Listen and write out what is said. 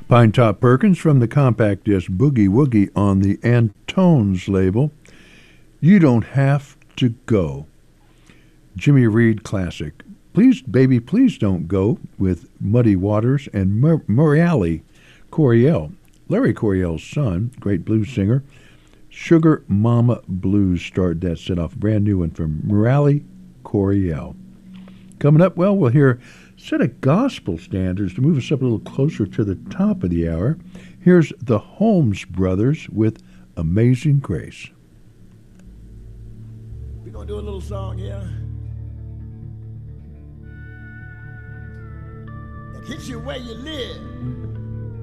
Pine Top Perkins from the compact disc Boogie Woogie on the Antones label. You Don't Have to Go. Jimmy Reed classic. Please, Baby, Please Don't Go with Muddy Waters and Murali Coryell. Larry Coryell's son, great blues singer. Sugar Mama Blues started that set off. A brand new one from Murali Coryell. Coming up, well, we'll hear a set of gospel standards to move us up a little closer to the top of the hour. Here's the Holmes Brothers with Amazing Grace. We're going to do a little song here that hits you where you live.